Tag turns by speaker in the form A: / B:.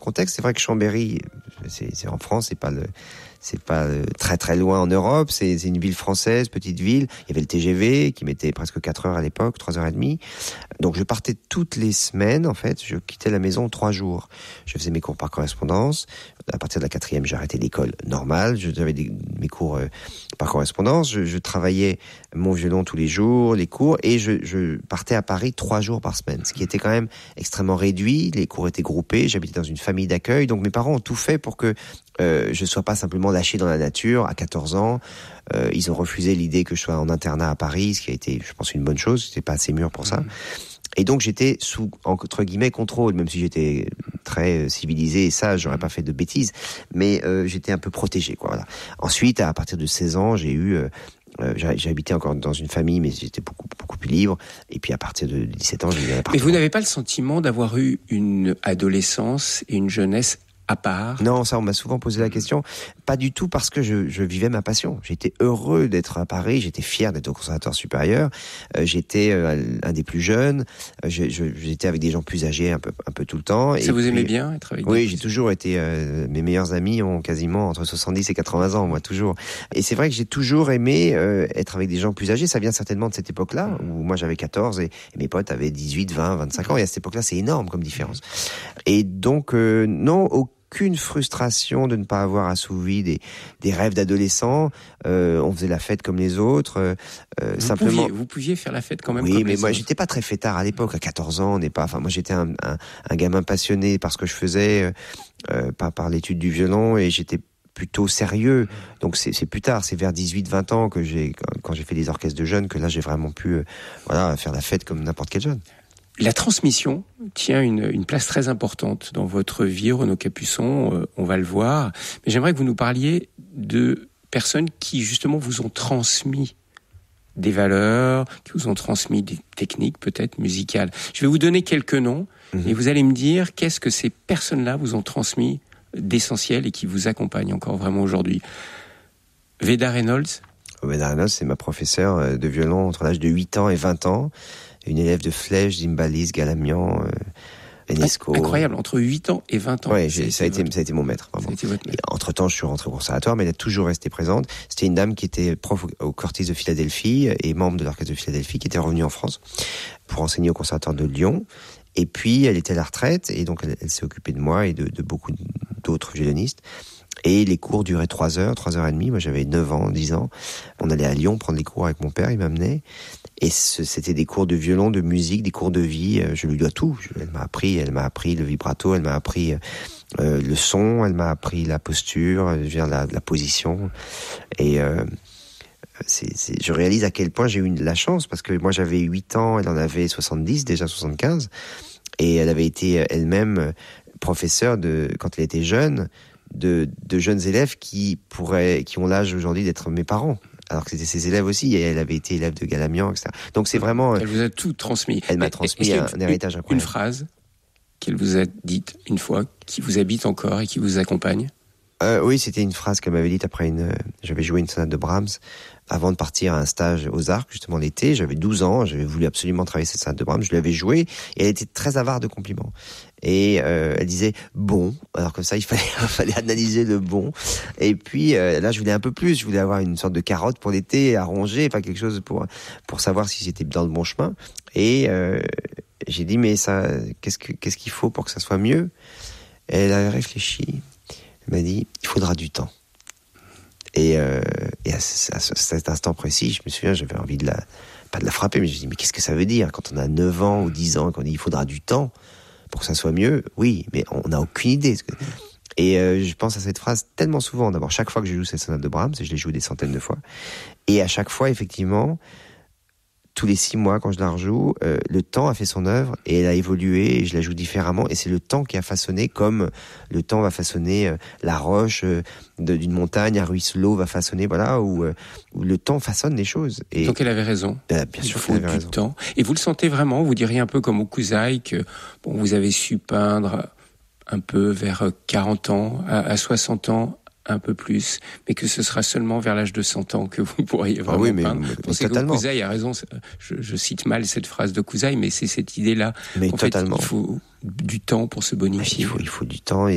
A: contexte. C'est vrai que Chambéry, c'est en France, c'est pas très très loin en Europe, c'est une ville française, petite ville. Il y avait le TGV qui mettait presque 4 heures à l'époque, 3h30. Donc je partais toutes les semaines, en fait, je quittais la maison 3 jours. Je faisais mes cours par correspondance. À partir de la 4e, j'ai arrêté l'école normale. J'avais mes cours par correspondance. Je travaillais mon violon tous les jours, les cours, et je partais à Paris 3 jours par semaine, ce qui était quand même extrêmement réduit. Les cours étaient groupés. J'habitais dans une famille d'accueil, donc mes parents ont tout fait pour que je sois pas simplement lâché dans la nature à 14 ans. Ils ont refusé l'idée que je sois en internat à Paris, ce qui a été, je pense, une bonne chose. J'étais pas assez mûr pour ça. Et donc j'étais sous, entre guillemets, contrôle, même si j'étais très civilisé et sage, j'aurais pas fait de bêtises, mais j'étais un peu protégé, quoi. Voilà. Ensuite, à partir de 16 ans, j'ai habité encore dans une famille, mais j'étais beaucoup plus libre. Et puis à partir de 17 ans, j'ai eu un appartement.
B: Mais vous n'avez pas le sentiment d'avoir eu une adolescence et une jeunesse à part?
A: Non, ça, on m'a souvent posé la question. Pas du tout, parce que je vivais ma passion. J'étais heureux d'être à Paris, j'étais fier d'être au conservatoire supérieur. J'étais un des plus jeunes. J'étais avec des gens plus âgés un peu tout le temps.
B: Ça vous aimait bien, être avec des
A: Oui, j'ai toujours été... mes meilleurs amis ont quasiment entre 70 et 80 ans, moi, toujours. Et c'est vrai que j'ai toujours aimé être avec des gens plus âgés. Ça vient certainement de cette époque-là, où moi j'avais 14 et mes potes avaient 18, 20, 25 ans. Et à cette époque-là, c'est énorme comme différence. Et donc, non, aucune frustration de ne pas avoir assouvi des rêves d'adolescent. On faisait la fête comme les autres.
B: Simplement. Vous pouviez faire la fête quand même.
A: Oui,
B: comme
A: mais
B: les
A: moi
B: autres.
A: j'étais pas très fêtard à l'époque. À 14 ans, on n'est pas. Enfin, moi j'étais un gamin passionné par ce que je faisais, par l'étude du violon, et j'étais plutôt sérieux. Donc c'est plus tard, c'est vers 18-20 ans que quand j'ai fait des orchestres de jeunes, que là j'ai vraiment pu faire la fête comme n'importe quel jeune.
B: La transmission tient une place très importante dans votre vie, Renaud Capuçon, on va le voir. Mais j'aimerais que vous nous parliez de personnes qui, justement, vous ont transmis des valeurs, qui vous ont transmis des techniques, peut-être, musicales. Je vais vous donner quelques noms, et vous allez me dire qu'est-ce que ces personnes-là vous ont transmis d'essentiel et qui vous accompagnent encore vraiment aujourd'hui. Veda Reynolds.
A: Veda Reynolds, c'est ma professeure de violon entre l'âge de 8 ans et 20 ans. Une élève de Flèche, Zimbalist, Galamian, Enesco.
B: Incroyable, entre 8 ans et 20 ans.
A: Oui, ça a été mon maître, vraiment.
B: Ça a été votre maître.
A: Entre-temps, je suis rentré au conservatoire, mais elle a toujours resté présente. C'était une dame qui était prof au Curtis de Philadelphie et membre de l'orchestre de Philadelphie, qui était revenue en France pour enseigner au conservatoire de Lyon. Et puis, elle était à la retraite, et donc elle s'est occupée de moi et de beaucoup d'autres violonistes. Et les cours duraient 3 heures, 3h30. Moi, j'avais 9 ans, 10 ans. On allait à Lyon prendre les cours avec mon père, il m'amenait. Et c'était des cours de violon, de musique, des cours de vie. Je lui dois tout. Elle m'a appris le vibrato, elle m'a appris le son, elle m'a appris la posture, la position. Et je réalise à quel point j'ai eu la chance, parce que moi j'avais 8 ans, elle en avait 70, déjà 75. Et elle avait été elle-même professeure quand elle était jeune, de jeunes élèves qui ont l'âge aujourd'hui d'être mes parents. Alors que c'était ses élèves aussi, et elle avait été élève de Galamian, etc. Donc c'est vraiment...
B: Elle vous a tout transmis.
A: Elle m'a transmis un héritage incroyable.
B: Une phrase qu'elle vous a dite une fois, qui vous habite encore et qui vous accompagne?
A: Oui, c'était une phrase qu'elle m'avait dite après j'avais joué une sonate de Brahms avant de partir à un stage aux Arcs, justement l'été. J'avais 12 ans, j'avais voulu absolument travailler cette sonate de Brahms, je lui avais joué, et elle était très avare de compliments. Et elle disait bon, alors comme ça il fallait analyser le bon. Et puis là je voulais un peu plus, je voulais avoir une sorte de carotte pour l'été à ronger, enfin quelque chose pour savoir si j'étais dans le bon chemin. Et j'ai dit mais ça, qu'est-ce qu'il faut pour que ça soit mieux? Et elle a réfléchi. Elle m'a dit, il faudra du temps. Et à cet instant précis, je me souviens, j'avais envie pas de la frapper, mais je me dis, mais qu'est-ce que ça veut dire quand on a 9 ans ou 10 ans, qu'on dit il faudra du temps pour que ça soit mieux? Oui, mais on n'a aucune idée. Et je pense à cette phrase tellement souvent. D'abord, chaque fois que je joue cette sonate de Brahms, et je l'ai jouée des centaines de fois, et à chaque fois, effectivement, tous les 6 mois, quand je la rejoue, le temps a fait son œuvre et elle a évolué et je la joue différemment. Et c'est le temps qui a façonné, comme le temps va façonner la roche d'une montagne, un ruisseau va façonner, voilà, où le temps façonne les choses. Et
B: donc elle avait raison.
A: Bien sûr qu'elle avait raison.
B: Temps. Et vous le sentez vraiment? Vous diriez un peu comme Hokusai que vous avez su peindre un peu vers 40 ans, à 60 ans, un peu plus, mais que ce sera seulement vers l'âge de 100 ans que vous pourriez vraiment peindre. Mais totalement. Hokusai a raison, je cite mal cette phrase de Hokusai, mais c'est cette idée-là.
A: Mais
B: en
A: totalement.
B: Fait, il faut du temps pour se bonifier.
A: Il faut du temps.